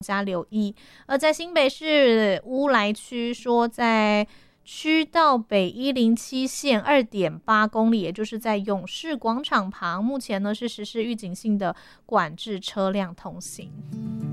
加留意。而在新北市乌来区说，在区道北107线2.8公里，也就是在勇士广场旁，目前呢是实施预警性的管制车辆通行。